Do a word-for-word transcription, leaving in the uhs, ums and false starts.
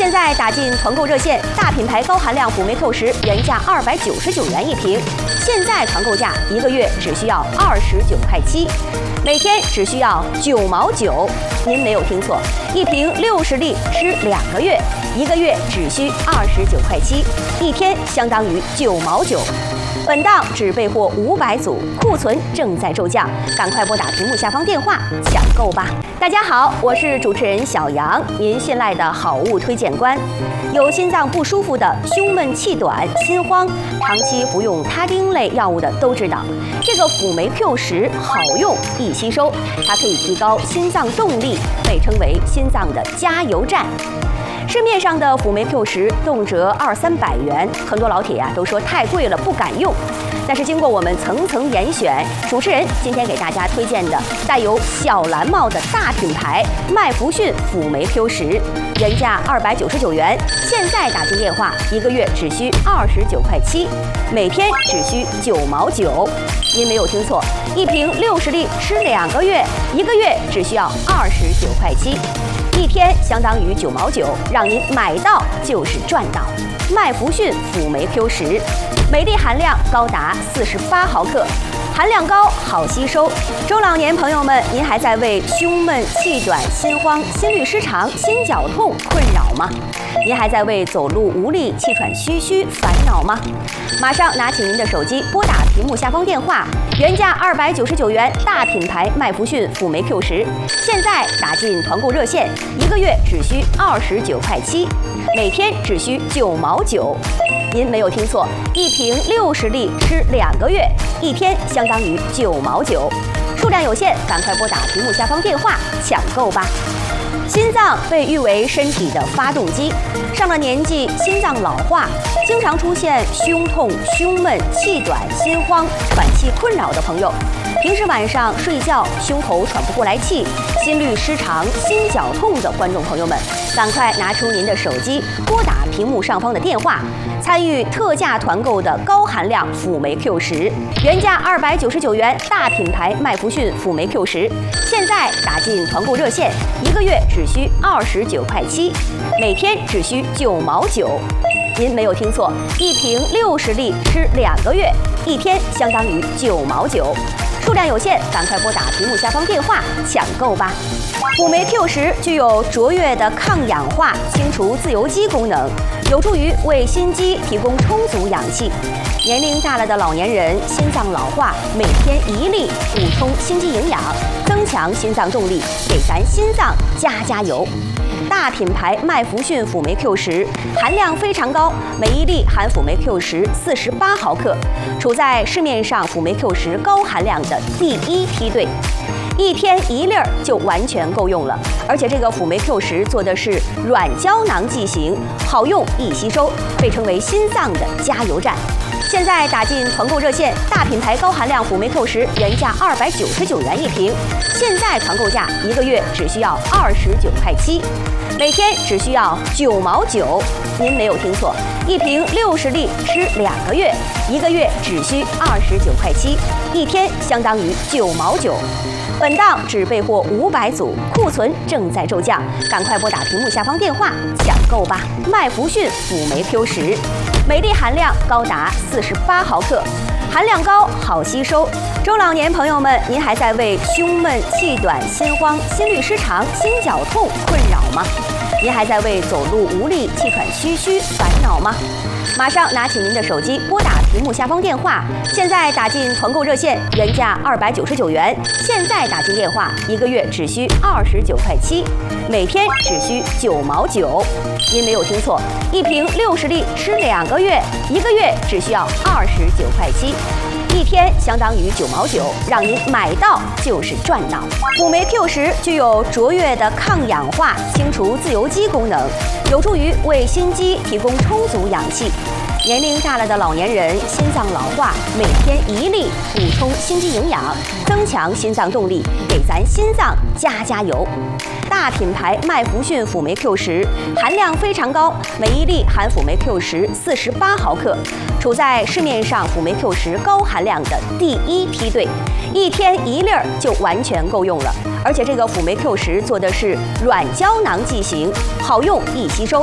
现在打进团购热线，大品牌高含量辅酶 Q 十原价二百九十九元一瓶，现在团购价一个月只需要二十九块七，每天只需要九毛九。您没有听错，一瓶六十粒吃两个月，一个月只需二十九块七，一天相当于九毛九。本档只备货五百组，库存正在骤降，赶快拨打屏幕下方电话抢购吧！大家好，我是主持人小杨，您信赖的好物推荐官。有心脏不舒服的、胸闷气短、心慌，长期服用他汀类药物的都知道，这个辅酶 Q 十好用易吸收，它可以提高心脏动力，被称为心脏的加油站。市面上的辅酶 Q 十动辄二三百元，很多老铁啊都说太贵了，不敢用。但是经过我们层层严选，主持人今天给大家推荐的带有小蓝帽的大品牌麦弗逊辅酶 Q 十，原价二百九十九元，现在打进电话一个月只需二十九块七，每天只需九毛九。您没有听错，一瓶六十粒吃两个月，一个月只需要二十九块七。一天相当于九毛九，让您买到就是赚到。麦弗逊辅酶 Q 十，每粒含量高达四十八毫克，含量高，好吸收。中老年朋友们，您还在为胸闷、气短、心慌、心律失常、心绞痛困扰吗？您还在为走路无力、气喘吁吁烦恼吗？马上拿起您的手机，拨打屏幕下方电话，原价二百九十九元，大品牌麦弗逊辅酶 Q 十，现在打进团购热线，一个月只需二十九块七，每天只需九毛九。您没有听错，一瓶六十粒吃两个月，一天相当于九毛九。数量有限，赶快拨打屏幕下方电话抢购吧。心脏被誉为身体的发动机，上了年纪，心脏老化，经常出现胸痛、胸闷、气短、心慌、喘气困扰的朋友，平时晚上睡觉胸口喘不过来气、心律失常、心绞痛的观众朋友们，赶快拿出您的手机，拨打屏幕上方的电话，参与特价团购的高含量辅酶 Q 十，原价二百九十九元，大品牌麦弗逊辅酶 Q 十，现在打进团购热线，一个月只需二十九块七，每天只需九毛九。您没有听错，一瓶六十粒吃两个月，一天相当于九毛九。数量有限，赶快拨打屏幕下方电话抢购吧。辅酶 Q 十具有卓越的抗氧化、清除自由基功能，有助于为心肌提供充足氧气。年龄大了的老年人，心脏老化，每天一粒补充心肌营养，增强心脏动力，给咱心脏加加油。大品牌麦弗逊辅酶 Q 十含量非常高，每一粒含辅酶 Q 十四十八毫克，处在市面上辅酶 Q 十高含量的第一梯队。一天一粒儿就完全够用了，而且这个辅酶 Q 十做的是软胶囊剂型，好用易吸收，被称为心脏的加油站。现在打进团购热线，大品牌高含量辅酶 Q 十原价二百九十九元一瓶，现在团购价一个月只需要二十九块七，每天只需要九毛九。您没有听错，一瓶六十粒吃两个月，一个月只需二十九块七，一天相当于九毛九。本档只备货五百组，库存正在骤降，赶快拨打屏幕下方电话抢购吧！麦弗逊辅酶 Q 十，每粒含量高达四十八毫克，含量高，好吸收。中老年朋友们，您还在为胸闷、气短、心慌、心律失常、心绞痛困扰吗？您还在为走路无力、气喘吁吁烦恼吗？马上拿起您的手机，拨打屏幕下方电话，现在打进团购热线，原价二百九十九元，现在打进电话，一个月只需二十九块七，每天只需九毛九。您没有听错，一瓶六十粒吃两个月，一个月只需要二十九块七。一天相当于九毛九，让您买到就是赚到。辅酶 Q 十具有卓越的抗氧化、清除自由基功能，有助于为心肌提供充足氧气。年龄大了的老年人，心脏老化，每天一粒补充心肌营养，增强心脏动力，给咱心脏加加油。大品牌麦弗逊辅酶 Q 十含量非常高，每一粒含辅酶 Q 十四十八毫克，处在市面上辅酶 Q 十高含量的第一梯队，一天一粒儿就完全够用了。而且这个辅酶 Q 十做的是软胶囊剂型，好用易吸收，